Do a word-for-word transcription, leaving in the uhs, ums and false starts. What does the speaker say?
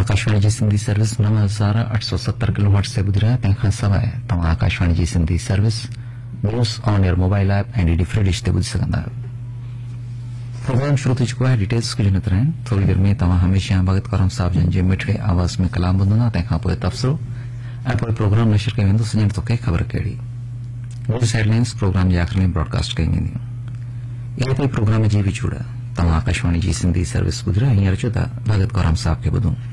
आकाशवाणी जी Sindhi service नव हज़ार अठ सौ सत्तर किलोहर्ट्ज़ से ॿुधी रहिया तंहिंखां सवाइ तव्हां आकाशवाणी जी Sindhi service news on air mobile app ऐं डीडी फ्री डिश ते ॿुधी सघंदा आहियो। प्रोग्राम शुरू थी चुको आहे। डिटेल्स कुझु नथ रहनि। थोरी देर में तव्हां हमेशह भगत करम साहब जन जे मिठड़े आवाज़ में कलाम ॿुधंदा, तंहिंखां पोइ तबसरो ऐं पोइ प्रोग्राम नशर कयो वेंदो। सुञाण तोखे ख़बर कहिड़ी। न्यूज़ हेडलाइंस प्रोग्राम जे आख़िर में ब्रॉडकास्ट कई वेंदियूं। इहे पई प्रोग्राम जी विचूड़ तव्हां आकाशवाणी जी सिंधी सर्विस ॿुधी रहिया। हींअर अचो था भगत करम साहब खे ॿुधूं।